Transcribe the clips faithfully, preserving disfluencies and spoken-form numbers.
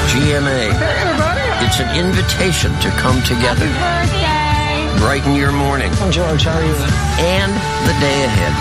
G M A. Hey, everybody. It's an invitation to come together. Happy birthday. Brighten your morning. I'm George. How are you? And the day ahead.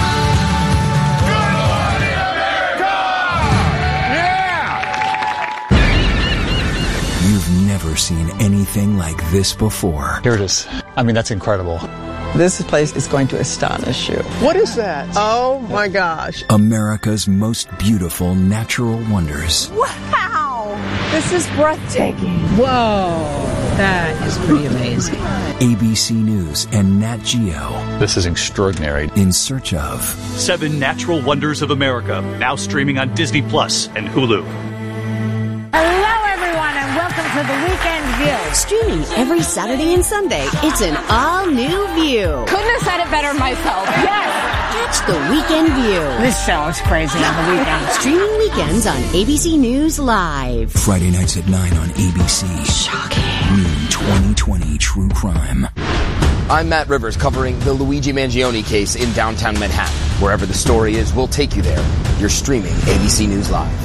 You've never seen anything like this before. Here it is. I mean, that's incredible. This place is going to astonish you. What is that? Oh my gosh. America's most beautiful natural wonders. Wow. This is breathtaking. Whoa. That is pretty amazing. A B C News and Nat Geo. This is extraordinary. In search of Seven Natural Wonders of America, now streaming on Disney Plus and Hulu. Hello, everyone, and welcome to the Weekend View. Streaming every Saturday and Sunday, it's an all-new view. Couldn't have said it better myself. Yes. Catch the Weekend View. This show is crazy on the weekend. Streaming weekends on A B C News Live. Friday nights at nine on A B C. Shocking. New twenty twenty True Crime. I'm Matt Rivers covering the Luigi Mangione case in downtown Manhattan. Wherever the story is, we'll take you there. You're streaming A B C News Live.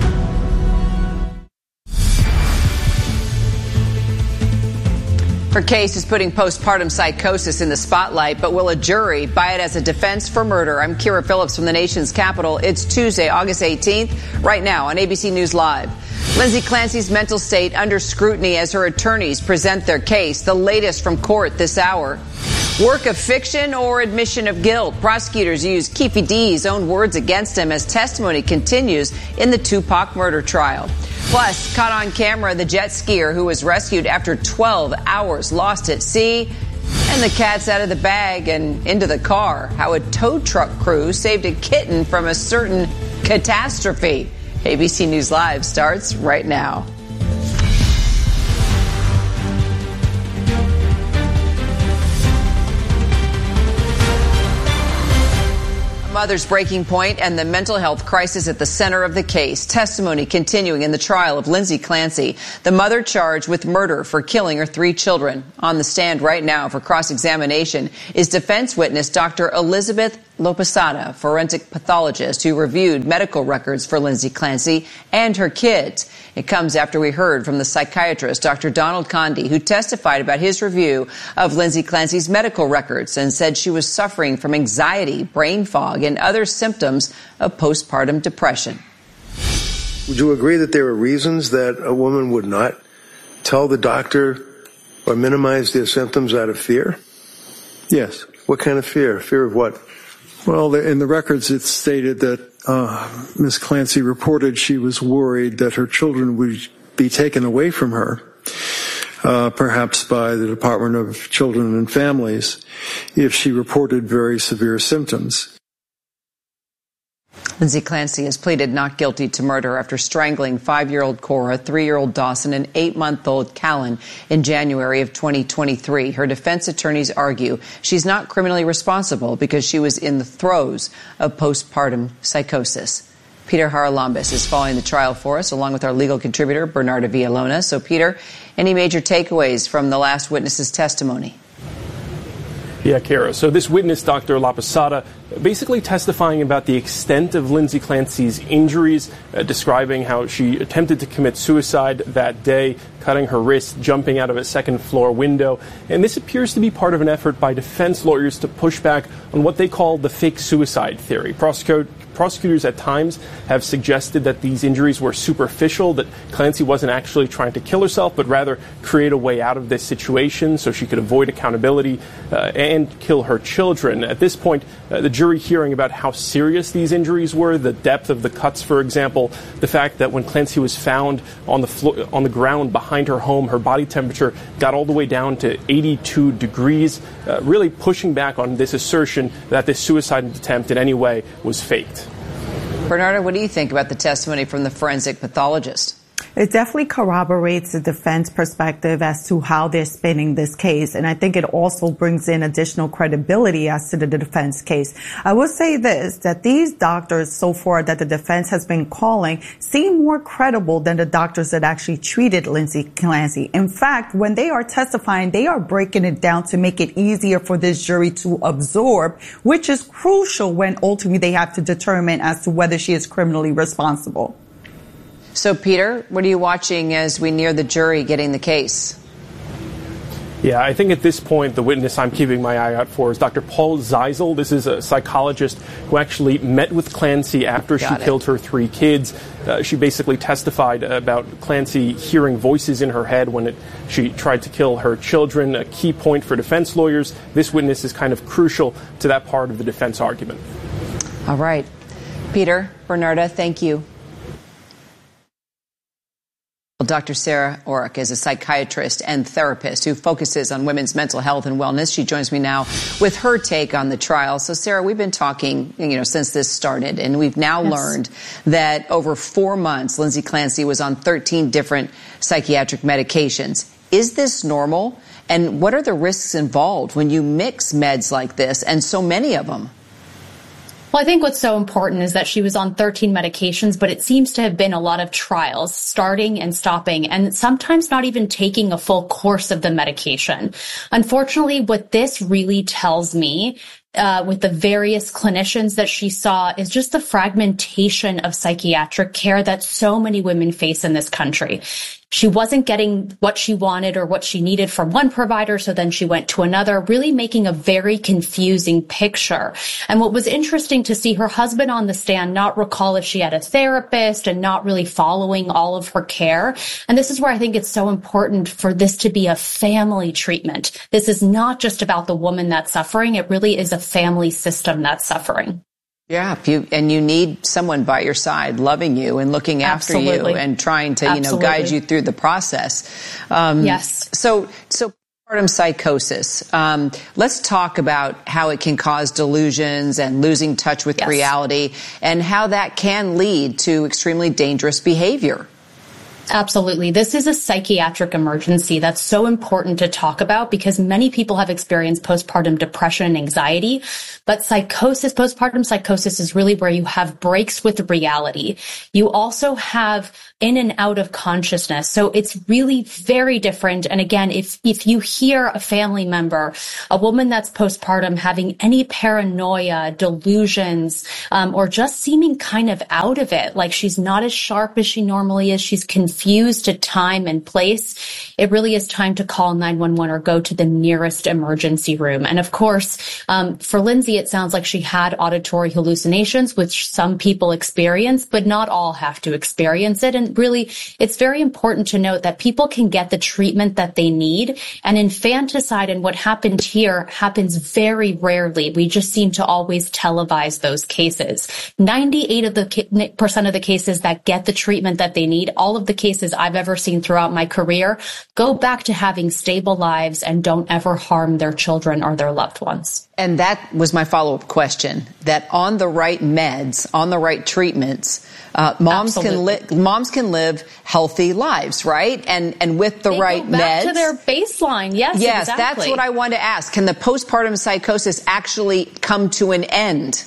Her case is putting postpartum psychosis in the spotlight, but will a jury buy it as a defense for murder? I'm Kira Phillips from the nation's capital. It's Tuesday, August eighteenth, right now on A B C News Live. Lindsay Clancy's mental state under scrutiny as her attorneys present their case. The latest from court this hour. Work of fiction or admission of guilt? Prosecutors use Keffe D's own words against him as testimony continues in the Tupac murder trial. Plus, caught on camera, the jet skier who was rescued after twelve hours lost at sea. And the cat's out of the bag and into the car. How a tow truck crew saved a kitten from a certain catastrophe. A B C News Live starts right now. Mother's breaking point and the mental health crisis at the center of the case. Testimony continuing in the trial of Lindsay Clancy, the mother charged with murder for killing her three children. On the stand right now for cross-examination is defense witness Doctor Elizabeth Lopesada, forensic pathologist who reviewed medical records for Lindsay Clancy and her kids. It comes after we heard from the psychiatrist, Doctor Donald Conde, who testified about his review of Lindsay Clancy's medical records and said she was suffering from anxiety, brain fog, and other symptoms of postpartum depression. Would you agree that there are reasons that a woman would not tell the doctor or minimize their symptoms out of fear? Yes. What kind of fear? Fear of what? Well, in the records, it's stated that uh, Miz Clancy reported she was worried that her children would be taken away from her, uh, perhaps by the Department of Children and Families, if she reported very severe symptoms. Lindsay Clancy has pleaded not guilty to murder after strangling five-year-old Cora, three-year-old Dawson, and eight-month-old Callan in January of twenty twenty-three. Her defense attorneys argue she's not criminally responsible because she was in the throes of postpartum psychosis. Peter Haralambis is following the trial for us, along with our legal contributor, Bernardo Villalona. So, Peter, any major takeaways from the last witness's testimony? Yeah, Kara. So this witness, Doctor Lopesada, basically testifying about the extent of Lindsay Clancy's injuries, uh, describing how she attempted to commit suicide that day, cutting her wrist, jumping out of a second-floor window. And this appears to be part of an effort by defense lawyers to push back on what they call the fake suicide theory. Prosecute Prosecutors at times have suggested that these injuries were superficial, that Clancy wasn't actually trying to kill herself, but rather create a way out of this situation so she could avoid accountability uh, and kill her children. At this point, uh, the jury hearing about how serious these injuries were, the depth of the cuts, for example, the fact that when Clancy was found on the floor, on the ground behind her home, her body temperature got all the way down to eighty-two degrees, uh, really pushing back on this assertion that this suicide attempt in any way was faked. Bernardo, what do you think about the testimony from the forensic pathologist? It definitely corroborates the defense perspective as to how they're spinning this case. And I think it also brings in additional credibility as to the defense case. I will say this, that these doctors so far that the defense has been calling seem more credible than the doctors that actually treated Lindsay Clancy. In fact, when they are testifying, they are breaking it down to make it easier for this jury to absorb, which is crucial when ultimately they have to determine as to whether she is criminally responsible. So, Peter, what are you watching as we near the jury getting the case? Yeah, I think at this point, the witness I'm keeping my eye out for is Doctor Paul Zeisel. This is a psychologist who actually met with Clancy after Got she it. killed her three kids. Uh, she basically testified about Clancy hearing voices in her head when it, she tried to kill her children. A key point for defense lawyers. This witness is kind of crucial to that part of the defense argument. All right. Peter, Bernarda, thank you. Well, Doctor Sarah Orrick is a psychiatrist and therapist who focuses on women's mental health and wellness. She joins me now with her take on the trial. So, Sarah, we've been talking, you know, since this started, and we've now yes. learned that over four months, Lindsay Clancy was on thirteen different psychiatric medications. Is this normal? And what are the risks involved when you mix meds like this, and so many of them? Well, I think what's so important is that she was on thirteen medications, but it seems to have been a lot of trials, starting and stopping, and sometimes not even taking a full course of the medication. Unfortunately, what this really tells me Uh, with the various clinicians that she saw is just the fragmentation of psychiatric care that so many women face in this country. She wasn't getting what she wanted or what she needed from one provider, so then she went to another, really making a very confusing picture. And what was interesting to see her husband on the stand not recall if she had a therapist and not really following all of her care. And this is where I think it's so important for this to be a family treatment. This is not just about the woman that's suffering. It really is a family system that's suffering. Yeah, if you, and you need someone by your side loving you and looking after Absolutely. you and trying to, Absolutely. you know, guide you through the process. Um, yes. So, so postpartum psychosis. Um, let's talk about how it can cause delusions and losing touch with yes. reality and how that can lead to extremely dangerous behavior. Absolutely. This is a psychiatric emergency that's so important to talk about because many people have experienced postpartum depression and anxiety, but psychosis, postpartum psychosis is really where you have breaks with reality. You also have in and out of consciousness. So it's really very different. And again, if, if you hear a family member, a woman that's postpartum having any paranoia, delusions, um, or just seeming kind of out of it, like she's not as sharp as she normally is, she's confused Confused to time and place, it really is time to call nine one one or go to the nearest emergency room. And of course, um, for Lindsay, it sounds like she had auditory hallucinations, which some people experience, but not all have to experience it. And really, it's very important to note that people can get the treatment that they need. And infanticide and what happened here happens very rarely. We just seem to always televise those cases. ninety-eight of the percent of the cases that get the treatment that they need, all of the cases I've ever seen throughout my career, go back to having stable lives and don't ever harm their children or their loved ones. And that was my follow-up question, that on the right meds, on the right treatments, uh, moms Absolutely. can li- moms can live healthy lives, right? And and with the they right go back meds. to their baseline. Yes, yes, exactly. That's what I wanted to ask. Can the postpartum psychosis actually come to an end?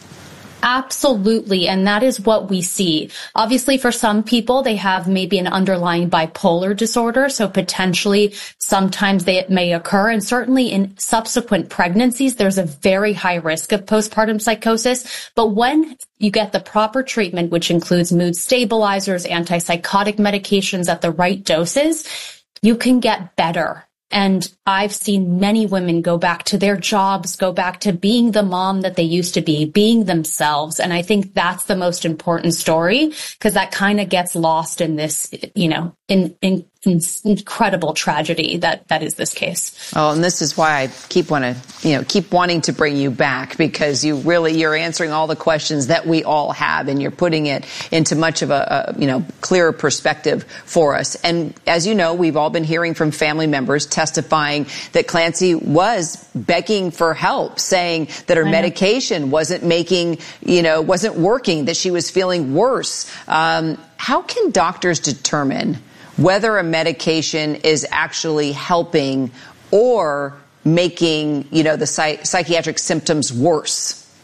Absolutely. And that is what we see. Obviously, for some people, they have maybe an underlying bipolar disorder. So potentially sometimes they, it may occur. And certainly in subsequent pregnancies, there's a very high risk of postpartum psychosis. But when you get the proper treatment, which includes mood stabilizers, antipsychotic medications at the right doses, you can get better. And I've seen many women go back to their jobs, go back to being the mom that they used to be, being themselves. And I think that's the most important story because that kind of gets lost in this, you know, in, in, in incredible tragedy that, that is this case. Oh, and this is why I keep want to, you know, keep wanting to bring you back because you really, you're answering all the questions that we all have and you're putting it into much of a, a you know, clearer perspective for us. And as you know, we've all been hearing from family members testifying that Clancy was begging for help, saying that her medication wasn't making, you know, wasn't working, that she was feeling worse. Um, how can doctors determine whether a medication is actually helping or making, you know, the psych- psychiatric symptoms worse?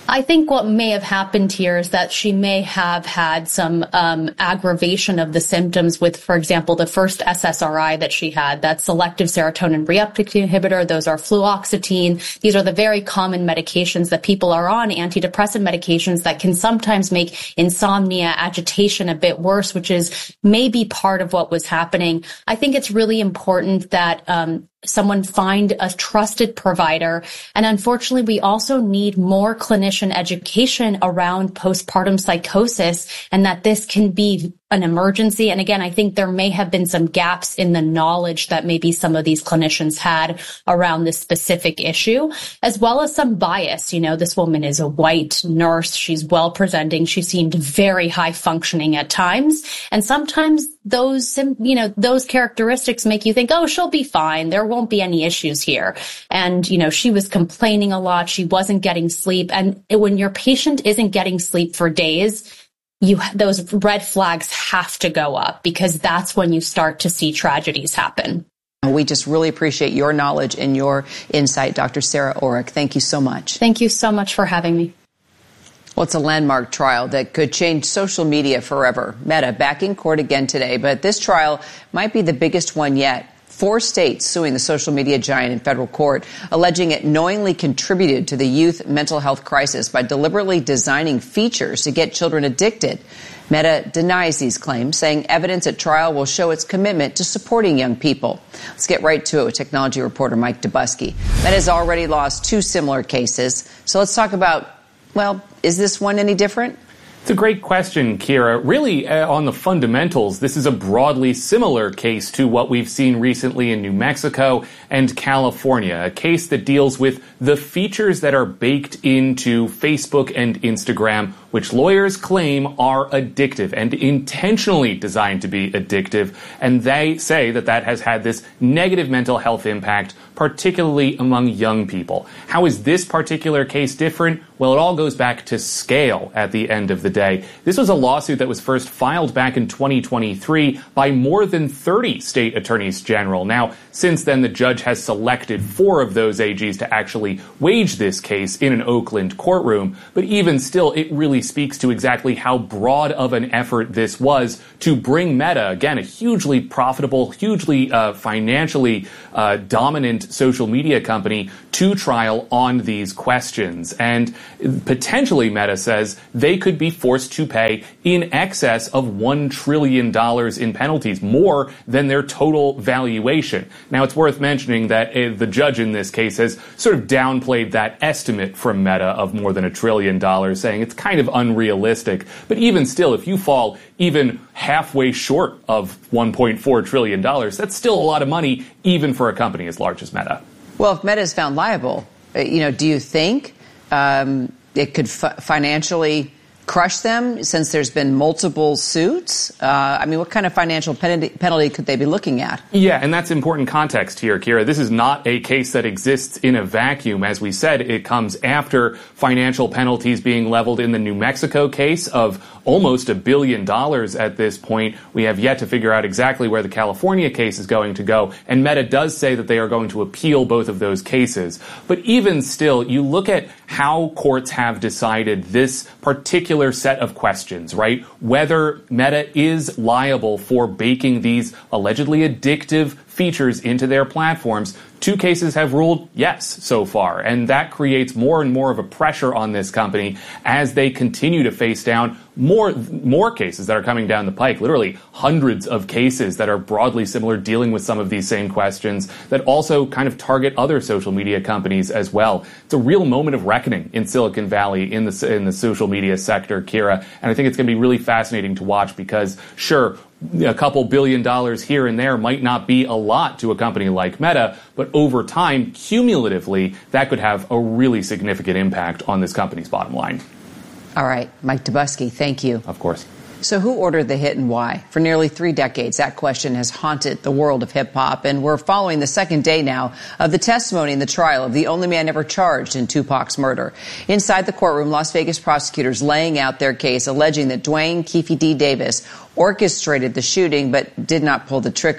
I think what may have happened here is that she may have had some um, aggravation of the symptoms with, for example, the first S S R I that she had, that selective serotonin reuptake inhibitor. Those are fluoxetine. These are the very common medications that people are on, antidepressant medications that can sometimes make insomnia, agitation a bit worse, which is maybe part of what was happening. I think it's really important that um, someone find a trusted provider. And unfortunately, we also need more clinician education around postpartum psychosis, and that this can be an emergency. And again, I think there may have been some gaps in the knowledge that maybe some of these clinicians had around this specific issue, as well as some bias. You know, this woman is a white nurse. She's well presenting. She seemed very high functioning at times. And sometimes those, you know, those characteristics make you think, oh, she'll be fine. There won't be any issues here. And, you know, she was complaining a lot. She wasn't getting sleep. And when your patient isn't getting sleep for days, you, those red flags have to go up, because that's when you start to see tragedies happen. We just really appreciate your knowledge and your insight, Doctor Sarah Orrick. Thank you so much. Thank you so much for having me. Well, it's a landmark trial that could change social media forever. Meta back in court again today, but this trial might be the biggest one yet. Four states suing the social media giant in federal court, alleging it knowingly contributed to the youth mental health crisis by deliberately designing features to get children addicted. Meta denies these claims, saying evidence at trial will show its commitment to supporting young people. Let's get right to it with technology reporter Mike Dubusky. Meta has already lost two similar cases. So let's talk about, well, is this one any different? It's a great question, Kira. Really, uh, on the fundamentals, this is a broadly similar case to what we've seen recently in New Mexico and California, a case that deals with the features that are baked into Facebook and Instagram, which lawyers claim are addictive and intentionally designed to be addictive. And they say that that has had this negative mental health impact, particularly among young people. How is this particular case different? Well, it all goes back to scale at the end of the day. This was a lawsuit that was first filed back in twenty twenty-three by more than thirty state attorneys general. Now, since then, the judge has selected four of those A Gs to actually wage this case in an Oakland courtroom. But even still, it really speaks to exactly how broad of an effort this was to bring Meta, again, a hugely profitable, hugely uh, financially uh, dominant social media company, to trial on these questions. And potentially, Meta says, they could be forced to pay in excess of one trillion dollars in penalties, more than their total valuation. Now, it's worth mentioning that uh, the judge in this case has sort of downplayed that estimate from Meta of more than a trillion dollars, saying it's kind of unrealistic. But even still, if you fall even halfway short of one point four trillion dollars, that's still a lot of money, even for a company as large as Meta. Well, if Meta is found liable, you know, do you think um, it could f- financially crush them, since there's been multiple suits? Uh, I mean, what kind of financial penalty, penalty could they be looking at? Yeah, and that's important context here, Kira. This is not a case that exists in a vacuum. As we said, it comes after financial penalties being leveled in the New Mexico case of almost a billion dollars at this point. We have yet to figure out exactly where the California case is going to go, and Meta does say that they are going to appeal both of those cases. But even still, you look at how courts have decided this particular set of questions, right? Whether Meta is liable for baking these allegedly addictive features into their platforms. Two cases have ruled yes so far, and that creates more and more of a pressure on this company as they continue to face down more more cases that are coming down the pike, literally hundreds of cases that are broadly similar, dealing with some of these same questions that also kind of target other social media companies as well. It's a real moment of reckoning in Silicon Valley in the in the social media sector, Kira, and I think it's going to be really fascinating to watch because, sure, a couple billion dollars here and there might not be a lot to a company like Meta, but over time, cumulatively, that could have a really significant impact on this company's bottom line. All right, Mike Dubusky, thank you. Of course. So who ordered the hit and why? For nearly three decades, that question has haunted the world of hip-hop, and we're following the second day now of the testimony in the trial of the only man ever charged in Tupac's murder. Inside the courtroom, Las Vegas prosecutors laying out their case, alleging that Dwayne Keefe D. Davis orchestrated the shooting but did not pull the trigger.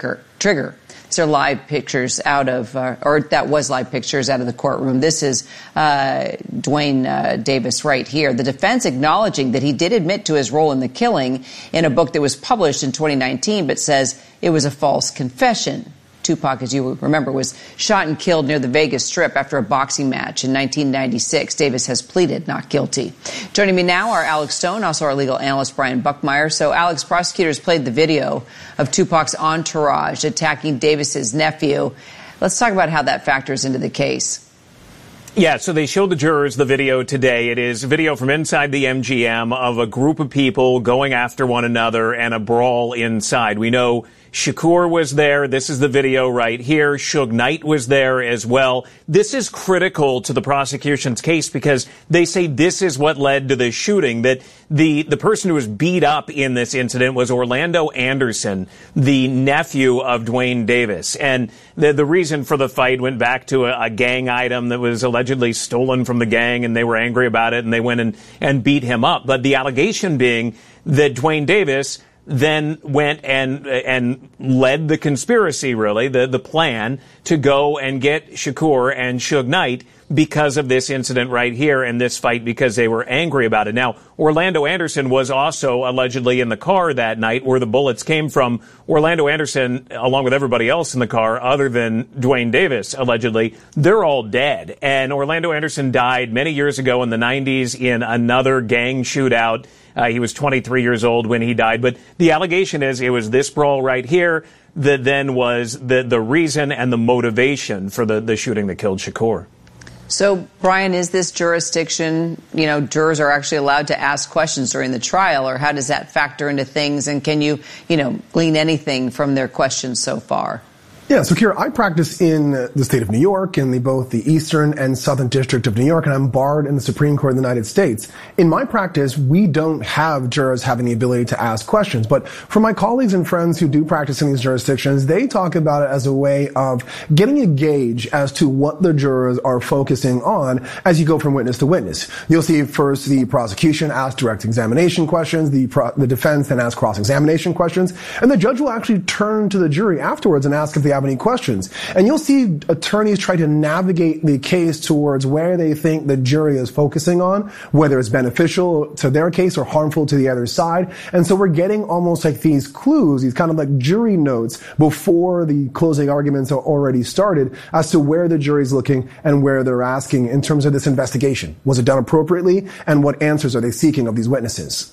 trigger. These are live pictures out of, uh, or that was live pictures out of the courtroom. This is uh, Duane uh, Davis right here. The defense acknowledging that he did admit to his role in the killing in a book that was published in twenty nineteen, but says it was a false confession. Tupac, as you remember, was shot and killed near the Vegas Strip after a boxing match in nineteen ninety-six. Davis has pleaded not guilty. Joining me now are Alex Stone, also our legal analyst Brian Buckmeyer. So, Alex, prosecutors played the video of Tupac's entourage attacking Davis's nephew. Let's talk about how that factors into the case. Yeah, so they showed the jurors the video today. It is video from inside the M G M of a group of people going after one another and a brawl inside. We know Shakur was there. This is the video right here. Suge Knight was there as well. This is critical to the prosecution's case because they say this is what led to the shooting, that the, the person who was beat up in this incident was Orlando Anderson, the nephew of Duane Davis. And the, the reason for the fight went back to a, a gang item that was allegedly stolen from the gang, and they were angry about it, and they went and, and beat him up. But the allegation being that Duane Davis then went and and led the conspiracy, really, the, the plan to go and get Shakur and Suge Knight because of this incident right here and this fight because they were angry about it. Now, Orlando Anderson was also allegedly in the car that night where the bullets came from. Orlando Anderson, along with everybody else in the car, other than Duane Davis, allegedly, they're all dead. And Orlando Anderson died many years ago in the nineties in another gang shootout. Uh, he was twenty-three years old when he died. But the allegation is it was this brawl right here that then was the, the reason and the motivation for the, the shooting that killed Shakur. So, Brian, is this jurisdiction, you know, jurors are actually allowed to ask questions during the trial, or how does that factor into things? And can you, you know, glean anything from their questions so far? Yeah, so Kira, I practice in the state of New York, in the, both the Eastern and Southern District of New York, and I'm barred in the Supreme Court of the United States. In my practice, we don't have jurors having the ability to ask questions. But for my colleagues and friends who do practice in these jurisdictions, they talk about it as a way of getting a gauge as to what the jurors are focusing on as you go from witness to witness. You'll see first the prosecution ask direct examination questions, the, pro- the defense then ask cross-examination questions, and the judge will actually turn to the jury afterwards and ask if they have any questions. And you'll see attorneys try to navigate the case towards where they think the jury is focusing on, whether it's beneficial to their case or harmful to the other side. And so we're getting almost like these clues, these kind of like jury notes before the closing arguments are already started as to where the jury's looking and where they're asking in terms of this investigation. Was it done appropriately? And what answers are they seeking of these witnesses?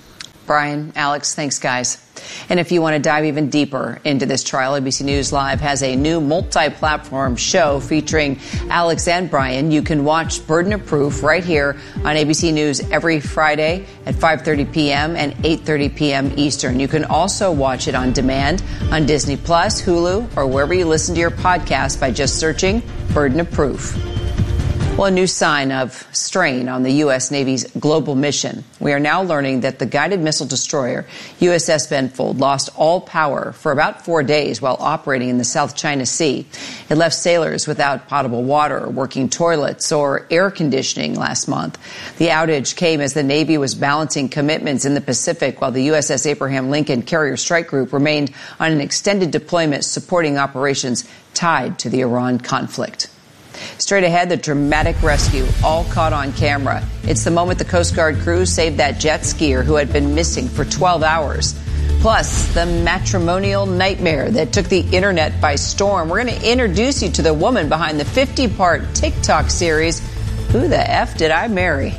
Brian, Alex, thanks, guys. And if you want to dive even deeper into this trial, A B C News Live has a new multi-platform show featuring Alex and Brian. You can watch Burden of Proof right here on A B C News every Friday at five thirty p.m. and eight thirty p.m. Eastern. You can also watch it on demand on Disney Plus, Hulu, or wherever you listen to your podcast by just searching Burden of Proof. Well, a new sign of strain on the U S. Navy's global mission. We are now learning that the guided missile destroyer U S S Benfold lost all power for about four days while operating in the South China Sea. It left sailors without potable water, working toilets, or air conditioning last month. The outage came as the Navy was balancing commitments in the Pacific while the U S S Abraham Lincoln Carrier Strike Group remained on an extended deployment supporting operations tied to the Iran conflict. Straight ahead, the dramatic rescue, all caught on camera. It's the moment the Coast Guard crew saved that jet skier who had been missing for twelve hours. Plus, the matrimonial nightmare that took the internet by storm. We're going to introduce you to the woman behind the fifty-part TikTok series, Who the F Did I Marry?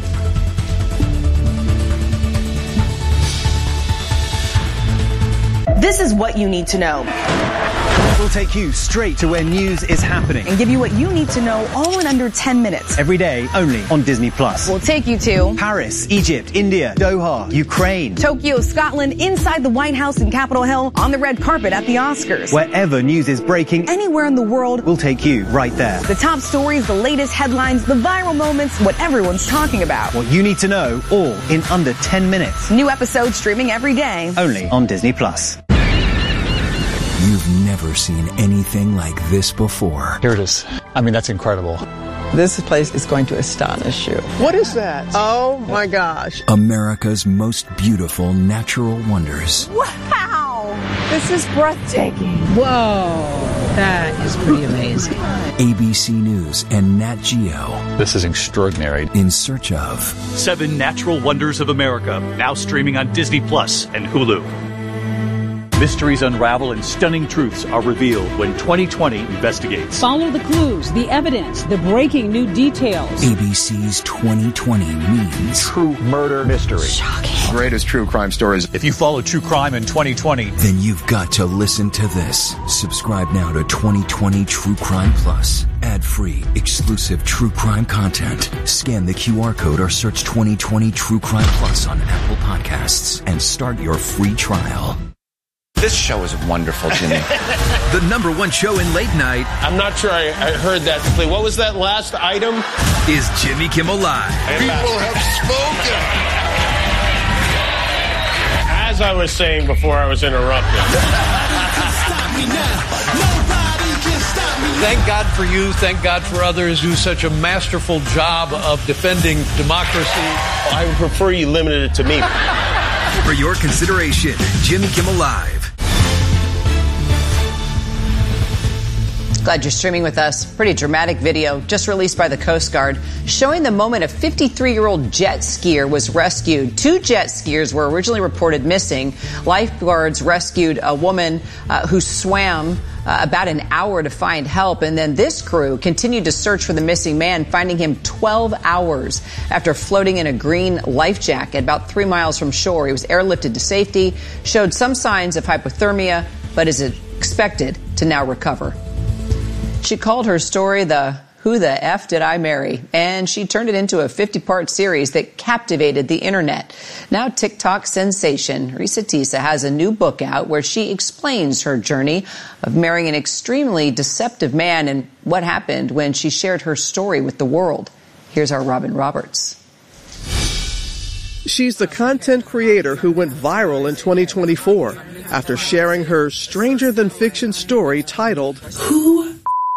This is what you need to know. We'll take you straight to where news is happening and give you what you need to know all in under ten minutes. Every day, only on Disney Plus. We'll take you to Paris, Egypt, India, Doha, Ukraine, Tokyo, Scotland, inside the White House and Capitol Hill, on the red carpet at the Oscars. Wherever news is breaking, anywhere in the world, we'll take you right there. The top stories, the latest headlines, the viral moments, what everyone's talking about. What you need to know, all in under ten minutes. New episodes streaming every day. Only on Disney Plus. You've never seen anything like this before. Here it is. I mean, that's incredible. This place is going to astonish you. What is that? Oh, my gosh. America's most beautiful natural wonders. Wow! This is breathtaking. Whoa, that is pretty amazing. A B C News and Nat Geo. This is extraordinary. In search of Seven Natural Wonders of America, now streaming on Disney Plus and Hulu. Mysteries unravel and stunning truths are revealed when twenty twenty investigates. Follow the clues, the evidence, the breaking new details. A B C's twenty twenty means true murder mystery. Shocking. Greatest true crime stories. If you follow true crime in twenty twenty, then you've got to listen to this. Subscribe now to twenty twenty True Crime Plus. Ad-free, exclusive true crime content. Scan the Q R code or search twenty twenty True Crime Plus on Apple Podcasts and start your free trial. This show is wonderful, Jimmy. The number one show in late night. I'm not sure I, I heard that. What was that last item? Is Jimmy Kimmel Live. People have spoken. As I was saying before I was interrupted. Thank God for you. Thank God for others who do such a masterful job of defending democracy. I would prefer you limited it to me. For your consideration, Jimmy Kimmel Live. Glad you're streaming with us. Pretty dramatic video just released by the Coast Guard showing the moment a fifty-three-year-old jet skier was rescued. Two jet skiers were originally reported missing. Lifeguards rescued a woman uh, who swam uh, about an hour to find help. And then this crew continued to search for the missing man, finding him twelve hours after floating in a green life jacket about three miles from shore. He was airlifted to safety, showed some signs of hypothermia, but is expected to now recover. She called her story the Who the F Did I Marry? And she turned it into a fifty-part series that captivated the internet. Now TikTok sensation Risa Tisa has a new book out where she explains her journey of marrying an extremely deceptive man and what happened when she shared her story with the world. Here's our Robin Roberts. She's the content creator who went viral in twenty twenty-four after sharing her stranger-than-fiction story titled Who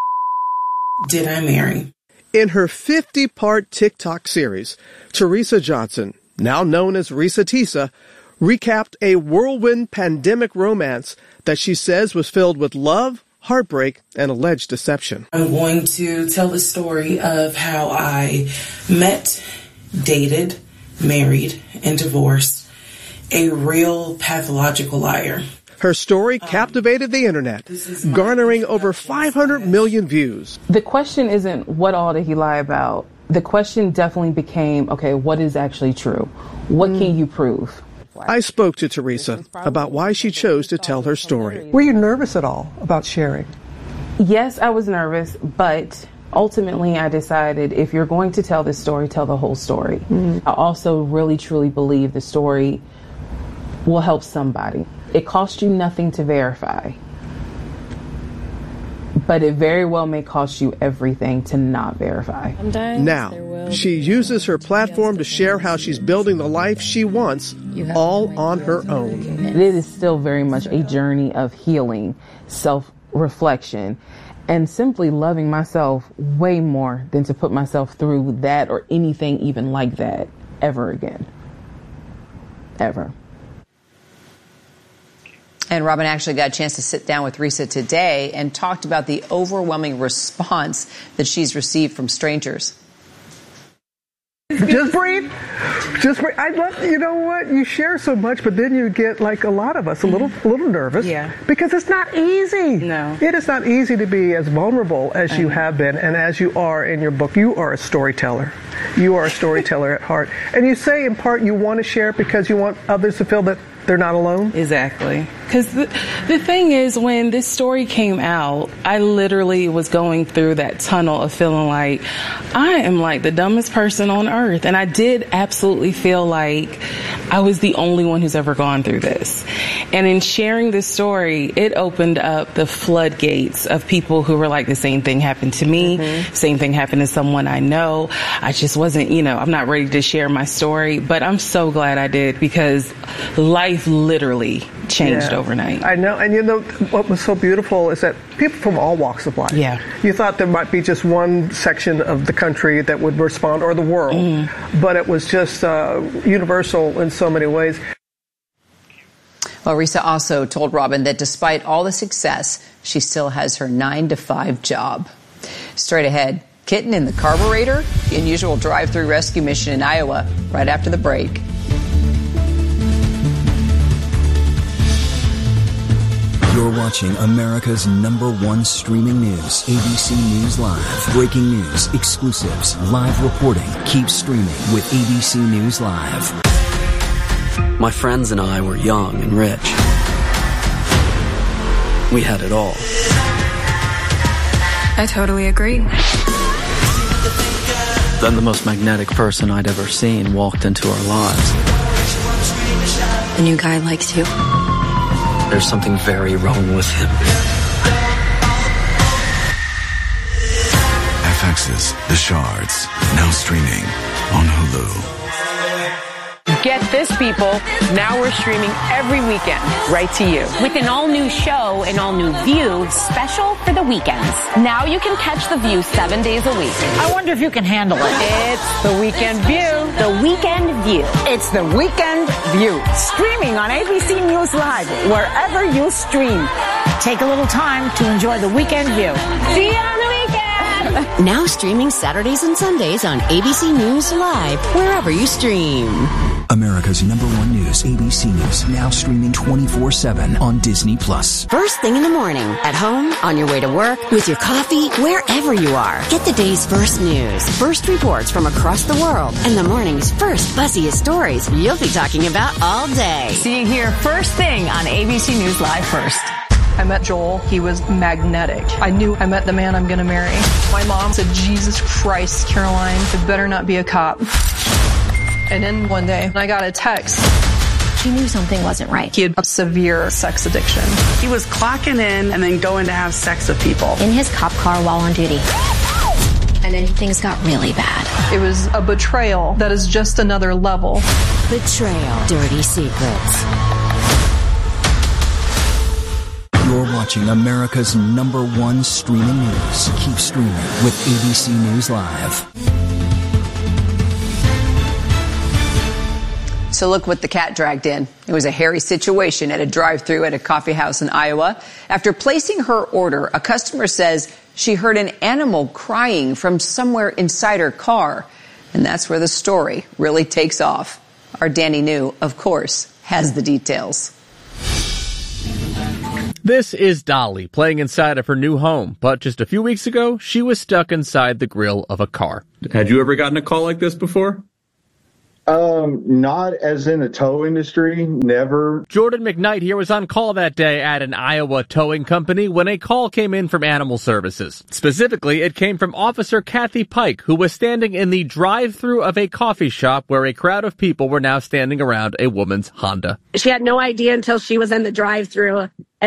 Did I Marry? In her fifty-part TikTok series, Teresa Johnson, now known as Risa Tisa, recapped a whirlwind pandemic romance that she says was filled with love, heartbreak, and alleged deception. I'm going to tell the story of how I met, dated, married, and divorced a real pathological liar. Her story captivated the internet, garnering over five hundred million views. The question isn't what all did he lie about. The question definitely became, okay, what is actually true? What mm. can you prove? I spoke to Teresa about why she chose to tell her story. Were you nervous at all about sharing? Yes, I was nervous, but ultimately I decided if you're going to tell this story, tell the whole story. Mm. I also really truly believe the story will help somebody. It costs you nothing to verify, but it very well may cost you everything to not verify. Now, she uses her platform to share how she's building the life she wants, all on her own. It is still very much a journey of healing, self-reflection, and simply loving myself way more than to put myself through that or anything even like that ever again. Ever. And Robin actually got a chance to sit down with Risa today and talked about the overwhelming response that she's received from strangers. Just breathe. Just breathe. I love, you know what? You share so much, but then you get, like a lot of us, a little, a little nervous. Yeah. Because it's not easy. No. It is not easy to be as vulnerable as you have been and as you are in your book. You are a storyteller. You are a storyteller at heart. And you say in part you want to share it because you want others to feel that they're not alone? Exactly. Because the, the thing is, when this story came out, I literally was going through that tunnel of feeling like I am like the dumbest person on earth. And I did absolutely feel like I was the only one who's ever gone through this. And in sharing this story, it opened up the floodgates of people who were like, the same thing happened to me. Mm-hmm. Same thing happened to someone I know. I just wasn't, you know, I'm not ready to share my story. But I'm so glad I did, because life literally changed yeah, overnight. I know. And you know, what was so beautiful is that people from all walks of life. Yeah. You thought there might be just one section of the country that would respond, or the world. Mm. But it was just uh, universal in so many ways. Well, Risa also told Robin that despite all the success, she still has her nine to five job. Straight ahead, kitten in the carburetor, the unusual drive-through rescue mission in Iowa, right after the break. You're watching America's number one streaming news, A B C News Live. Breaking news, exclusives, live reporting. Keep streaming with A B C News Live. My friends and I were young and rich. We had it all. I totally agree. Then the most magnetic person I'd ever seen walked into our lives. The new guy likes you. There's something very wrong with him. F X's The Shards, now streaming on Hulu. Get this, people. Now we're streaming every weekend right to you. With an all-new show, an all-new View, special for the weekends. Now you can catch The View seven days a week. I wonder if you can handle it. It's The Weekend View. The Weekend View. It's The Weekend View. Streaming on A B C News Live, wherever you stream. Take a little time to enjoy The Weekend View. See you on the weekend. Now streaming Saturdays and Sundays on A B C News Live, wherever you stream. America's number one news, A B C News, now streaming twenty-four seven on Disney Plus. First thing in the morning, at home, on your way to work, with your coffee, wherever you are. Get the day's first news, first reports from across the world, and the morning's first buzziest stories you'll be talking about all day. See you here first thing on A B C News Live first. I met Joel. He was magnetic. I knew I met the man I'm going to marry. My mom said, Jesus Christ, Caroline, it better not be a cop. And then one day, I got a text. She knew something wasn't right. He had a severe sex addiction. He was clocking in and then going to have sex with people. In his cop car while on duty. And then things got really bad. It was a betrayal that is just another level. Betrayal. Dirty secrets. You're watching America's number one streaming news. Keep streaming with A B C News Live. So look what the cat dragged in. It was a hairy situation at a drive-thru at a coffee house in Iowa. After placing her order, a customer says she heard an animal crying from somewhere inside her car. And that's where the story really takes off. Our Danny New, of course, has the details. This is Dolly playing inside of her new home, but just a few weeks ago, she was stuck inside the grill of a car. Had you ever gotten a call like this before? Um, not as in the tow industry, never. Jordan McKnight here was on call that day at an Iowa towing company when a call came in from Animal Services. Specifically, it came from Officer Kathy Pike, who was standing in the drive-thru of a coffee shop where a crowd of people were now standing around a woman's Honda. She had no idea until she was in the drive-thru